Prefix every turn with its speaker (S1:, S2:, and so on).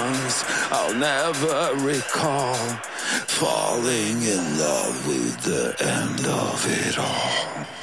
S1: songs I'll never recall. Falling in love with the end of it all.